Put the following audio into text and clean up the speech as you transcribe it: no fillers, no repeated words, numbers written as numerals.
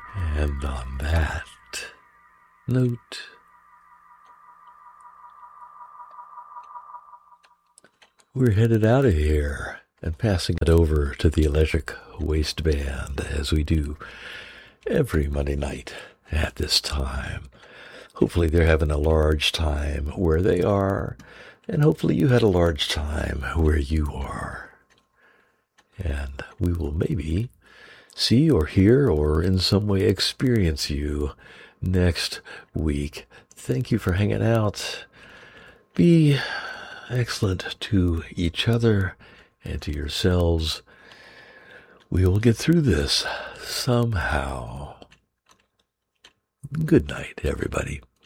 And on that note, we're headed out of here and passing it over to the Electric Waistband as we do every Monday night at this time. Hopefully they're having a large time where they are, and hopefully you had a large time where you are. And we will maybe see or hear or in some way experience you next week. Thank you for hanging out. Be excellent to each other and to yourselves. We will get through this somehow. Good night, everybody.